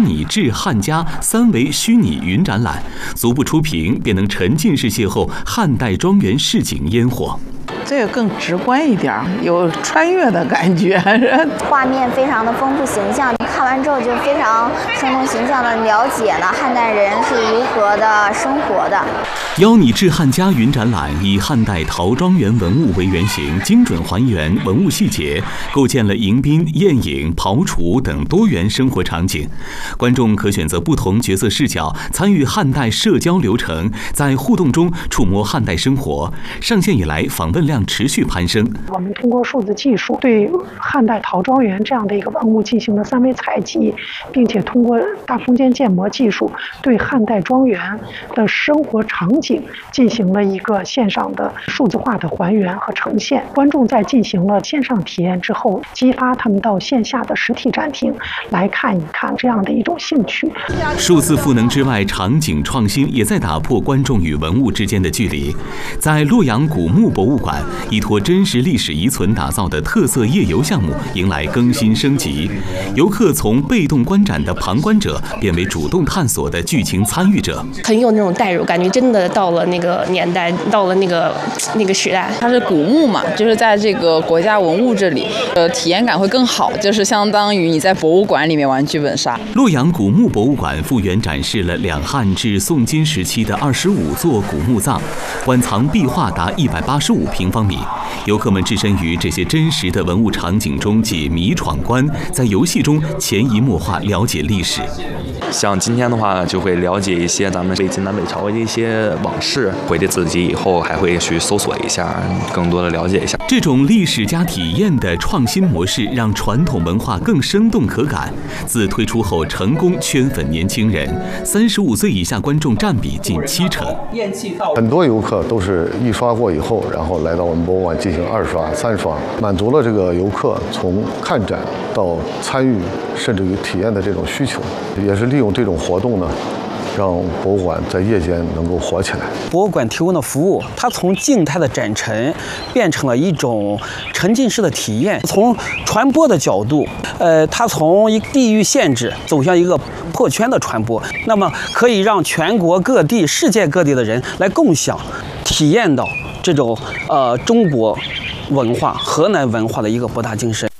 你至汉家3维虚拟云展览，足不出屏便能沉浸式邂逅汉代庄园市井烟火。 这个更直观一点，有穿越的感觉， 画面非常的丰富形象，看完之后就非常生动形象的了解了汉代人是如何的生活的。 邀你至汉家云展览以汉代陶庄园文物为原型，精准还原文物细节，构建了迎宾、宴饮、庖厨等多元生活场景。观众可选择不同角色视角，参与汉代社交流程，在互动中触摸汉代生活。上线以来，访问量持续攀升。 我们通过数字技术对汉代陶庄园这样的一个文物进行了3维采集，并且通过大空间建模技术对汉代庄园的生活场景进行了一个线上的数字化的还原和呈现。观众在进行了线上体验之后，激发他们到线下的实体展厅来看一看这样的一种兴趣。 数字赋能之外，场景创新也在打破观众与文物之间的距离。在洛阳古墓博物馆，依托真实历史遗存打造的特色夜游项目迎来更新升级，游客从被动观展的旁观者变为主动探索的剧情参与者， 很有那种代入感觉，真的到了那个年代，到了那个时代。 它是古墓嘛，就是在这个国家文物这里，体验感会更好，就是相当于你在博物馆里面玩剧本杀。 洛阳古墓博物馆复原展示了两汉至宋金时期的25座古墓葬，馆藏壁画达185平方米。游客们置身于这些真实的文物场景中解谜闯关，在游戏中潜移默化了解历史。 像今天的话，就会了解一些咱们北晋南北朝的一些往事，回去自己以后还会去搜索一下，更多的了解一下。 这种历史加体验的创新模式，让传统文化更生动可感。自推出后，成功圈粉年轻人，35岁以下观众占比近70%。 很多游客都是一刷过以后，然后来到我们博物馆进行2刷、3刷，满足了这个游客从看展到参与甚至于体验的这种需求，也是利用这种活动呢，让博物馆在夜间能够活起来。 博物馆提供的服务，它从静态的展陈变成了一种沉浸式的体验。从传播的角度，它从一个地域限制走向一个破圈的传播，那么可以让全国各地、世界各地的人来共享、体验到这种中国文化、河南文化的一个博大精深。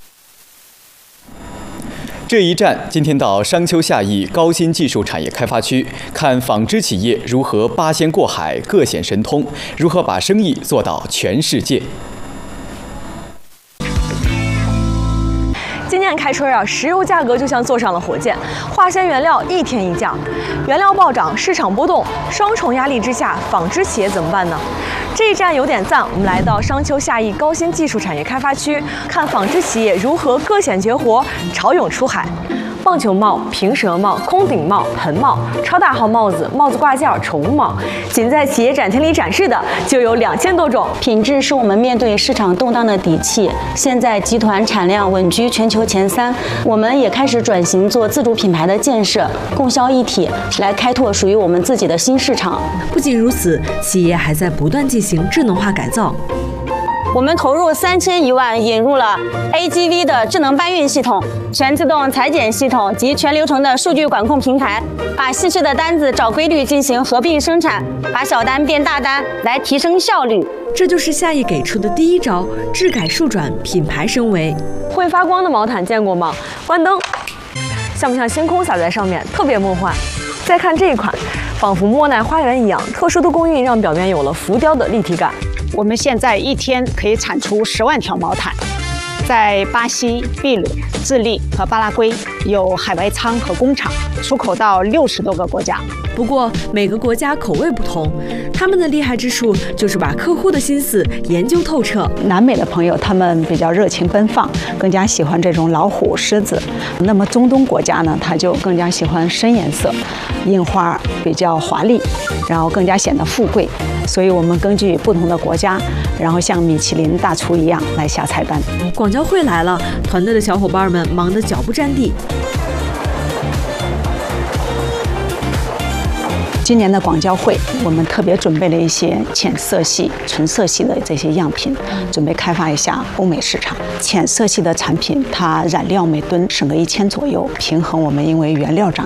这一站今天到商丘下邑高新技术产业开发区，看纺织企业如何八仙过海、各显神通，如何把生意做到全世界。 今年开春石油价格就像坐上了火箭，化纤原料一天一价，原料暴涨，市场波动，双重压力之下，纺织企业怎么办呢？这一站有点赞，我们来到商丘下邑高新技术产业开发区，看纺织企业如何各显绝活，潮涌出海。棒球帽、平舌帽、空顶帽、盆帽、超大号帽子、帽子挂件、宠物帽，仅在企业展厅里展示的就有2000多种。 品质是我们面对市场动荡的底气。现在集团产量稳居全球前3，我们也开始转型做自主品牌的建设，供销一体，来开拓属于我们自己的新市场。 不仅如此，企业还在不断进行智能化改造。 我们投入3001万，引入了 AGV 的智能搬运系统、全自动裁剪系统及全流程的数据管控平台，把细致的单子找规律进行合并生产，把小单变大单，来提升效率。 这就是下邑给出的第一招：质改数转，品牌升维。 会发光的毛毯见过吗？关灯，像不像星空洒在上面，特别梦幻。再看这一款，仿佛莫奈花园一样，特殊的工艺让表面有了浮雕的立体感。 我们现在一天可以产出10万条毛毯，在巴西、秘鲁、智利和巴拉圭有海外仓和工厂，出口到60多个国家。 不过每个国家口味不同，他们的厉害之处就是把客户的心思研究透彻。 南美的朋友他们比较热情奔放，更加喜欢这种老虎、狮子。那么中东国家呢，他就更加喜欢深颜色，印花比较华丽，然后更加显得富贵。所以我们根据不同的国家，然后像米其林大厨一样来下菜单。 广交会来了，团队的小伙伴们忙得脚不沾地。 今年的广交会，我们特别准备了一些浅色系、纯色系的这些样品，准备开发一下欧美市场。浅色系的产品，它染料每吨省个1000左右，平衡我们因为原料涨